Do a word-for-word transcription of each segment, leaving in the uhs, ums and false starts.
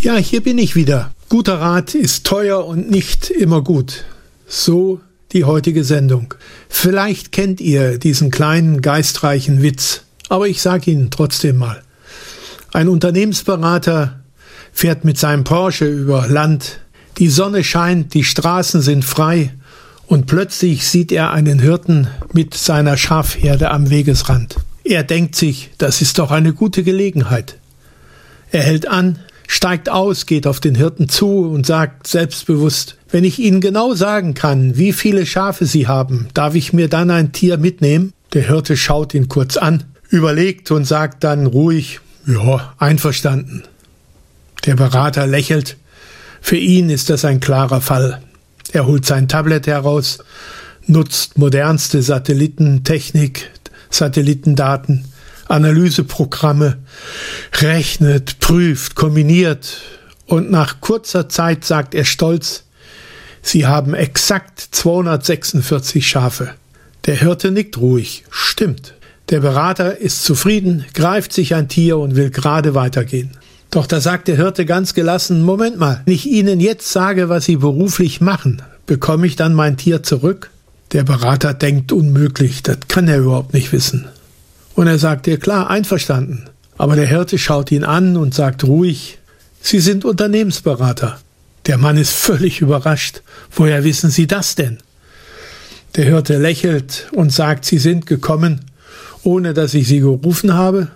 Ja, hier bin ich wieder. Guter Rat ist teuer und nicht immer gut. So die heutige Sendung. Vielleicht kennt ihr diesen kleinen, geistreichen Witz, aber ich sage ihn trotzdem mal. Ein Unternehmensberater fährt mit seinem Porsche über Land. Die Sonne scheint, die Straßen sind frei und plötzlich sieht er einen Hirten mit seiner Schafherde am Wegesrand. Er denkt sich, das ist doch eine gute Gelegenheit. Er hält an, steigt aus, geht auf den Hirten zu und sagt selbstbewusst, wenn ich Ihnen genau sagen kann, wie viele Schafe Sie haben, darf ich mir dann ein Tier mitnehmen? Der Hirte schaut ihn kurz an, überlegt und sagt dann ruhig, ja, einverstanden. Der Berater lächelt. Für ihn ist das ein klarer Fall. Er holt sein Tablet heraus, nutzt modernste Satellitentechnik, Satellitendaten, Analyseprogramme, rechnet, prüft, kombiniert und nach kurzer Zeit sagt er stolz, Sie haben exakt zweihundertsechsundvierzig Schafe. Der Hirte nickt ruhig. Stimmt. Der Berater ist zufrieden, greift sich ein Tier und will gerade weitergehen. Doch da sagt der Hirte ganz gelassen, Moment mal, wenn ich Ihnen jetzt sage, was Sie beruflich machen, bekomme ich dann mein Tier zurück? Der Berater denkt unmöglich, das kann er überhaupt nicht wissen. Und er sagt, ja klar, einverstanden. Aber der Hirte schaut ihn an und sagt ruhig, Sie sind Unternehmensberater. Der Mann ist völlig überrascht. Woher wissen Sie das denn? Der Hirte lächelt und sagt, Sie sind gekommen, ohne dass ich Sie gerufen habe.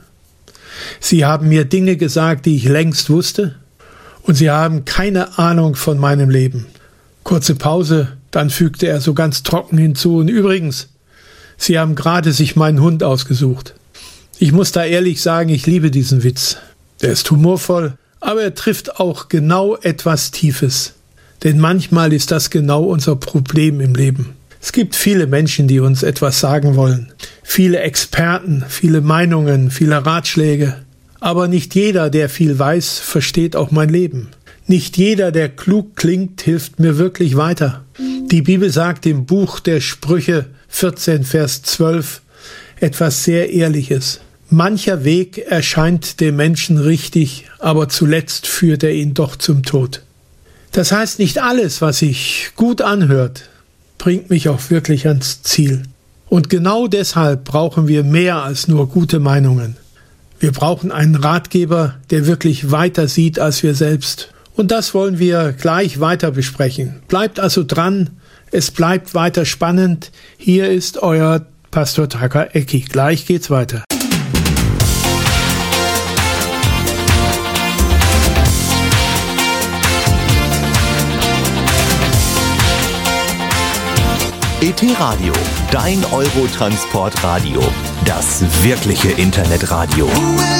Sie haben mir Dinge gesagt, die ich längst wusste. Und Sie haben keine Ahnung von meinem Leben. Kurze Pause, dann fügte er so ganz trocken hinzu. Und übrigens, Sie haben gerade sich meinen Hund ausgesucht. Ich muss da ehrlich sagen, ich liebe diesen Witz. Der ist humorvoll, aber er trifft auch genau etwas Tiefes. Denn manchmal ist das genau unser Problem im Leben. Es gibt viele Menschen, die uns etwas sagen wollen. Viele Experten, viele Meinungen, viele Ratschläge. Aber nicht jeder, der viel weiß, versteht auch mein Leben. Nicht jeder, der klug klingt, hilft mir wirklich weiter. Die Bibel sagt im Buch der Sprüche vierzehn, Vers zwölf etwas sehr Ehrliches. Mancher Weg erscheint dem Menschen richtig, aber zuletzt führt er ihn doch zum Tod. Das heißt, nicht alles, was sich gut anhört, bringt mich auch wirklich ans Ziel. Und genau deshalb brauchen wir mehr als nur gute Meinungen. Wir brauchen einen Ratgeber, der wirklich weiter sieht als wir selbst. Und das wollen wir gleich weiter besprechen. Bleibt also dran, es bleibt weiter spannend. Hier ist euer Pastor Taker Ecki. Gleich geht's weiter. E T-Radio, dein Eurotransport-Radio. Das wirkliche Internetradio.